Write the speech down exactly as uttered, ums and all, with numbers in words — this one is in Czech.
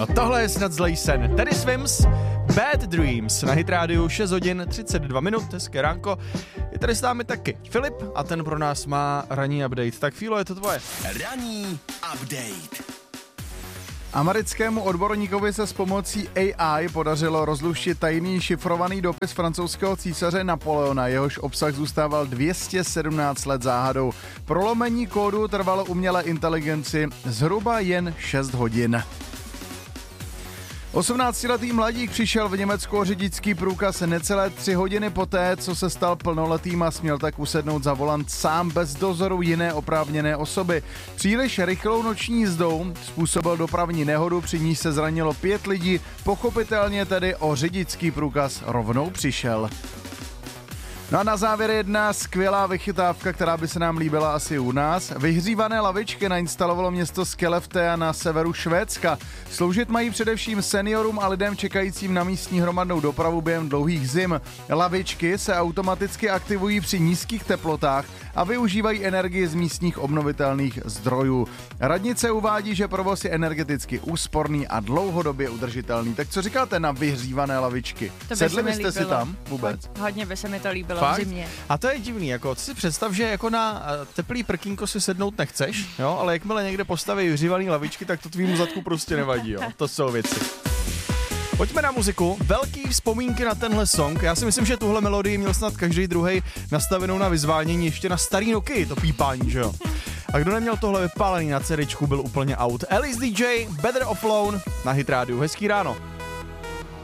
No tohle je snad zlej sen. Teddy Swims, Bad Dreams na Hit Radio šest hodin třicet dva minut, hezké ránko. Je tady s námi taky Filip a ten pro nás má ranní update. Tak Fílo, je to tvoje. Ranní update. Americkému odborníkovi se s pomocí A I podařilo rozluštit tajný šifrovaný dopis francouzského císaře Napoleona, jehož obsah zůstával dvě stě sedmnáct let záhadou. Prolomení kódu trvalo umělé inteligenci zhruba jen šest hodin. osmnáctiletý mladík přišel v Německu o řidičský průkaz necelé tři hodiny poté, co se stal plnoletým a směl tak usednout za volant sám bez dozoru jiné oprávněné osoby. Příliš rychlou noční jízdou způsobil dopravní nehodu, při níž se zranilo pět lidí, pochopitelně tedy o řidičský průkaz rovnou přišel. No a na závěr jedna skvělá vychytávka, která by se nám líbila asi u nás. Vyhřívané lavičky nainstalovalo město Skellefteå na severu Švédska. Sloužit mají především seniorům a lidem čekajícím na místní hromadnou dopravu během dlouhých zim. Lavičky se automaticky aktivují při nízkých teplotách a využívají energii z místních obnovitelných zdrojů. Radnice uvádí, že provoz je energeticky úsporný a dlouhodobě udržitelný. Tak co říkáte na vyhřívané lavičky? Sedli byste si tam vůbec? Hodně by se mi to líbilo. Fakt? A to je divný, jako si představ, že jako na teplý prkínko si sednout nechceš, jo, ale jakmile někde postaví vyhřívaný lavičky, tak to tvýmu zadku prostě nevadí, jo. To jsou věci. Pojďme na muziku. Velký vzpomínky na tenhle song. Já si myslím, že tuhle melodii měl snad každý druhej nastavenou na vyzvánění ještě na starý Nokia, to pípání, že jo. A kdo neměl tohle vypálený na ceričku, byl úplně out. Alice D J, Better Off Alone na Hit Radio. Hezký ráno.